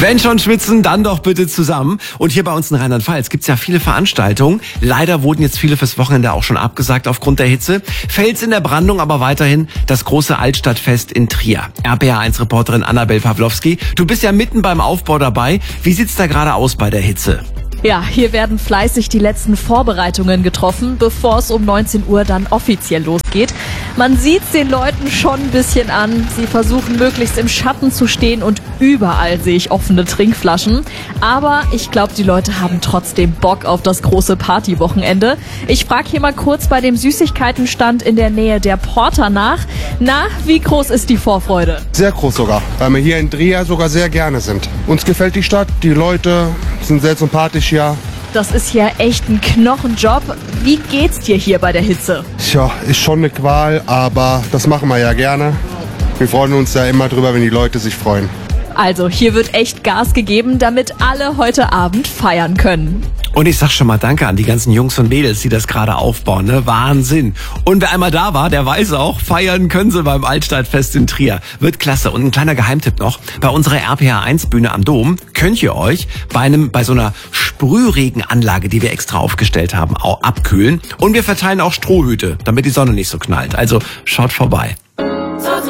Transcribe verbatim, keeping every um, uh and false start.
Wenn schon schwitzen, dann doch bitte zusammen. Und hier bei uns in Rheinland-Pfalz gibt's ja viele Veranstaltungen. Leider wurden jetzt viele fürs Wochenende auch schon abgesagt aufgrund der Hitze. Fels in der Brandung, aber weiterhin das große Altstadtfest in Trier. R P R eins Reporterin Annabel Pawlowski, du bist ja mitten beim Aufbau dabei. Wie sieht's da gerade aus bei der Hitze? Ja, hier werden fleißig die letzten Vorbereitungen getroffen, bevor es um neunzehn Uhr dann offiziell losgeht. Man sieht's den Leuten schon ein bisschen an. Sie versuchen möglichst im Schatten zu stehen und überall sehe ich offene Trinkflaschen. Aber ich glaube, die Leute haben trotzdem Bock auf das große Partywochenende. Ich frage hier mal kurz bei dem Süßigkeitenstand in der Nähe der Porta nach. Na, wie groß ist die Vorfreude? Sehr groß sogar, weil wir hier in Trier sogar sehr gerne sind. Uns gefällt die Stadt, die Leute sind sehr sympathisch hier. Das ist ja echt ein Knochenjob. Wie geht's dir hier bei der Hitze? Tja, ist schon eine Qual, aber das machen wir ja gerne. Wir freuen uns ja immer drüber, wenn die Leute sich freuen. Also, hier wird echt Gas gegeben, damit alle heute Abend feiern können. Und ich sag schon mal Danke an die ganzen Jungs und Mädels, die das gerade aufbauen. Ne? Wahnsinn. Und wer einmal da war, der weiß auch, feiern können sie beim Altstadtfest in Trier. Wird klasse. Und ein kleiner Geheimtipp noch. Bei unserer R P R eins Bühne am Dom könnt ihr euch bei einem, bei so einer Sprühregenanlage, die wir extra aufgestellt haben, auch abkühlen. Und wir verteilen auch Strohhüte, damit die Sonne nicht so knallt. Also schaut vorbei.